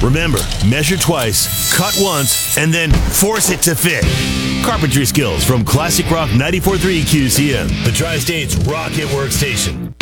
Remember, measure twice, cut once, and then force it to fit. Carpentry skills from Classic Rock 94.3 QCM, the Tri-State's Rocket Workstation.